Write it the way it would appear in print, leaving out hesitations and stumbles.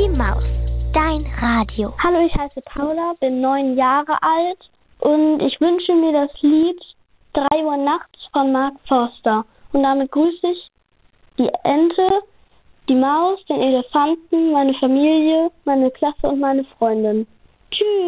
Maus, dein Radio. Hallo, ich heiße Paula, bin 9 Jahre alt und ich wünsche mir das Lied 3 Uhr nachts von Mark Forster. Und damit grüße ich die Ente, die Maus, den Elefanten, meine Familie, meine Klasse und meine Freundin. Tschüss!